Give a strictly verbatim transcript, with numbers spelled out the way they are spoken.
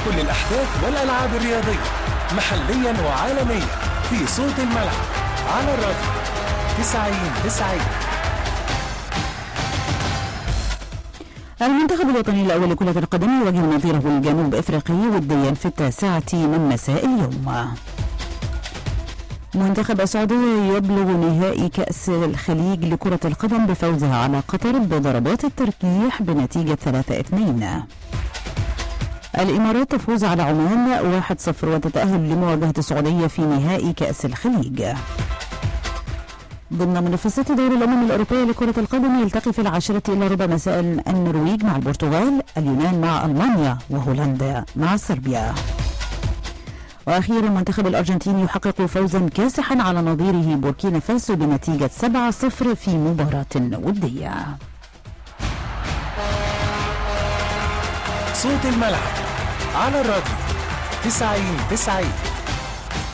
كل الأحداث والألعاب الرياضية محليا وعالميا في صوت الملعب على الراديو تسعين تسعين. المنتخب الوطني الأول لكرة القدم يواجه نظيره الجنوب إفريقي وديا في التاسعة من مساء اليوم. منتخب السعودية يبلغ نهائي كأس الخليج لكرة القدم بفوزها على قطر بضربات الترجيح بنتيجة ثلاثة اثنين. الإمارات تفوز على عمان واحد صفر وتتأهل لمواجهة السعودية في نهائي كأس الخليج. ضمن منافسات دوري الأمم الأوروبية لكرة القدم يلتقي في العاشرة إلى ربع مساء النرويج مع البرتغال، اليونان مع ألمانيا، وهولندا مع صربيا. وأخيرا المنتخب الأرجنتيني يحقق فوزا كاسحا على نظيره بوركينا فاسو بنتيجة سبعة صفر في مباراة ودية. صوت الملعب على الراديو تسعين تسعين.